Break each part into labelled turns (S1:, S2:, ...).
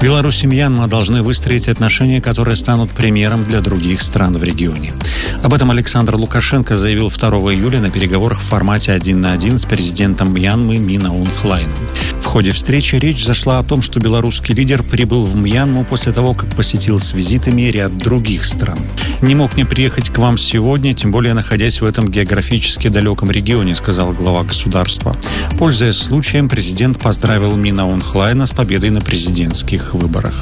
S1: Беларусь и Мьянма должны выстроить отношения, которые станут примером для других стран в регионе. Об этом Александр Лукашенко заявил 2 июля на переговорах в формате 1 на 1 с президентом Мьянмы Мин Аун Hlaiном. В ходе встречи речь зашла о том, что белорусский лидер прибыл в Мьянму после того, как посетил с визитами ряд других стран. «Не мог не приехать к вам сегодня, тем более находясь в этом географически далеком регионе», сказал глава государства. Пользуясь случаем, президент поздравил Мин Аун Hlaiна с победой на президентских выборах.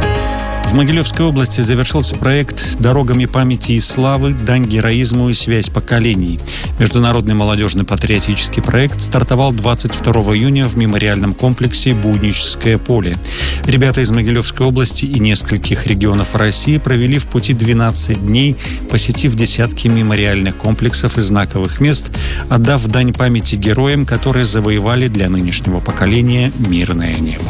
S1: В Могилевской области завершился проект «Дорогами памяти и славы. Дань героизму и связь поколений». Международный молодежный патриотический проект стартовал 22 июня в мемориальном комплексе «Будническое поле». Ребята из Могилевской области и нескольких регионов России провели в пути 12 дней, посетив десятки мемориальных комплексов и знаковых мест, отдав дань памяти героям, которые завоевали для нынешнего поколения мирное небо.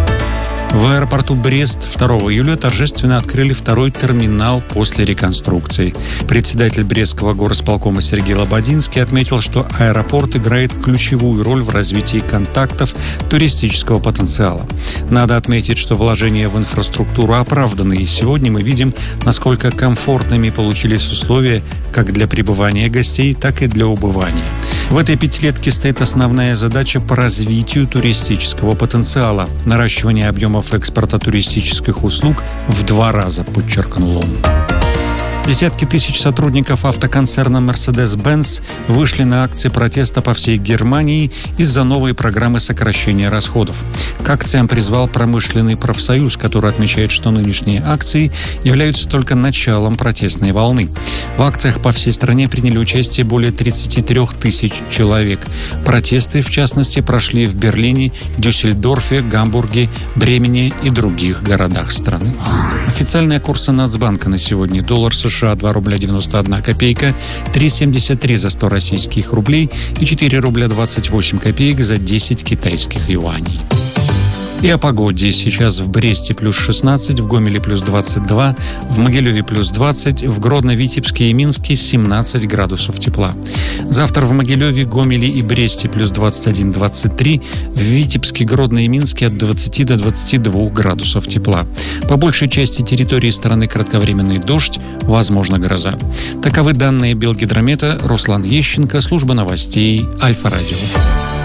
S1: В аэропорту Брест 2 июля торжественно открыли второй терминал после реконструкции. Председатель Брестского горосполкома Сергей Лободинский отметил, что аэропорт играет ключевую роль в развитии контактов туристического потенциала. Надо отметить, что вложения в инфраструктуру оправданы, и сегодня мы видим, насколько комфортными получились условия как для пребывания гостей, так и для убывания. В этой пятилетке стоит основная задача по развитию туристического потенциала, наращивание объемов экспорта туристических услуг в 2 раза, подчеркнул он. Десятки тысяч сотрудников автоконцерна Mercedes-Benz вышли на акции протеста по всей Германии из-за новой программы сокращения расходов. К акциям призвал промышленный профсоюз, который отмечает, что нынешние акции являются только началом протестной волны. В акциях по всей стране приняли участие более 33 тысяч человек. Протесты, в частности, прошли в Берлине, Дюссельдорфе, Гамбурге, Бремене и других городах страны. Официальные курсы Нацбанка на сегодня: доллар США 2 рубля 91 копейка, 3,73 за 100 российских рублей и 4 рубля 28 копеек за 10 китайских юаней. И о погоде. Сейчас в Бресте плюс 16, в Гомеле плюс 22, в Могилеве плюс 20, в Гродно, Витебске и Минске 17 градусов тепла. Завтра в Могилеве, Гомеле и Бресте плюс 21-23, в Витебске, Гродно и Минске от 20 до 22 градусов тепла. По большей части территории страны кратковременный дождь, возможно гроза. Таковы данные Белгидромета. Руслан Ещенко, служба новостей Альфа-Радио.